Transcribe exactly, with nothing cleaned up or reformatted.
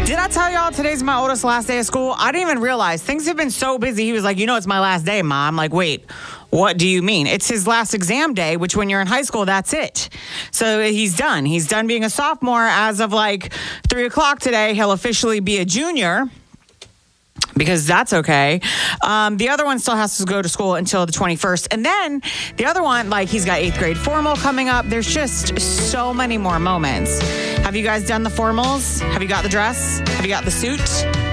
Did I tell y'all today's my oldest last day of school? I didn't even realize. Things have been so busy. He was like, you know, it's my last day, Mom. I'm like, wait, what do you mean? It's his last exam day, which when you're in high school, that's it. So he's done. He's done being a sophomore as of like three o'clock today. He'll officially be a junior, because that's okay. Um, the other one still has to go to school until the twenty-first. And then the other one, like he's got eighth grade formal coming up. There's just so many more moments. Have you guys done the formals? Have you got the dress? Have you got the suit?